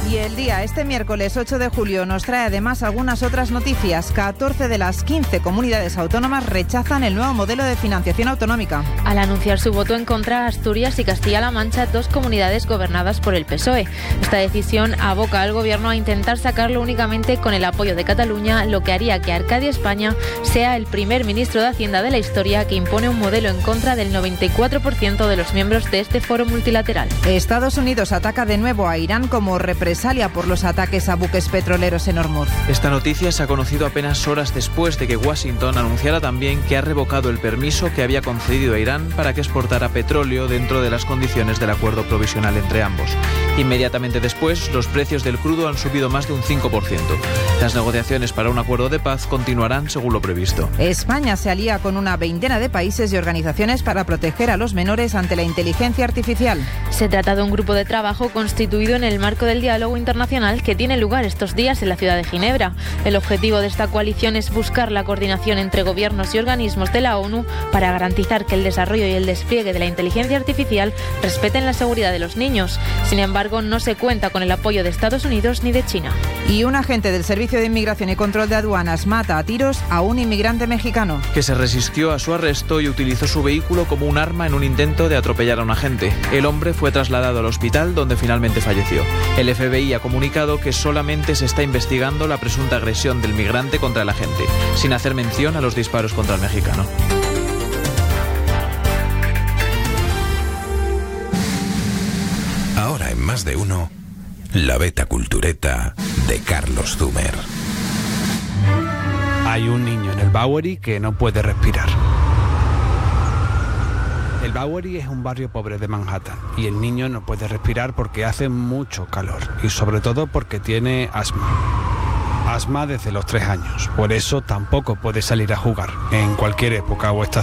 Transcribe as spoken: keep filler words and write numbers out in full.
Y el día, este miércoles ocho de julio, nos trae además algunas otras noticias. catorce de las quince comunidades autónomas rechazan el nuevo modelo de financiación autonómica. Al anunciar su voto en contra, Asturias y Castilla-La Mancha, dos comunidades gobernadas por el P S O E. Esta decisión aboca al Gobierno a intentar sacarlo únicamente con el apoyo de Cataluña, lo que haría que Arcadia España sea el primer ministro de Hacienda de la historia que impone un modelo en contra del noventa y cuatro por ciento de los miembros de este foro multilateral. Estados Unidos ataca de nuevo a Irán como represalia por los ataques a buques petroleros en Hormuz. Esta noticia se ha conocido apenas horas después de que Washington anunciara también que ha revocado el permiso que había concedido a Irán para que exportara petróleo dentro de las condiciones del acuerdo provisional entre ambos. Inmediatamente después, los precios del crudo han subido más de un cinco por ciento. Las negociaciones para un acuerdo de paz continuarán según lo previsto. España se alía con una veintena de países y organizaciones para proteger a los menores ante la inteligencia artificial. Se trata de un grupo de trabajo constituido en el marco del diálogo internacional que tiene lugar estos días en la ciudad de Ginebra. El objetivo de esta coalición es buscar la coordinación entre gobiernos y organismos de la ONU para garantizar que el desarrollo y el despliegue de la inteligencia artificial respeten la seguridad de los niños. Sin embargo, no se cuenta con el apoyo de Estados Unidos ni de China. Y un agente del Servicio de Inmigración y Control de Aduanas mata a tiros a un inmigrante mexicano que se resistió a su arresto y utilizó su vehículo como un arma en un intento de atropellar a un agente. El hombre fue trasladado al hospital donde finalmente falleció. El F B I ha comunicado que solamente se está investigando la presunta agresión del migrante contra el agente, sin hacer mención a los disparos contra el mexicano. Ahora en Más de Uno, la Beta Cultureta de Carlos Zumer. Hay un niño en el Bowery que no puede respirar. El Bowery es un barrio pobre de Manhattan y el niño no puede respirar porque hace mucho calor y sobre todo porque tiene asma. Asma desde los tres años, por eso tampoco puede salir a jugar en cualquier época o estación.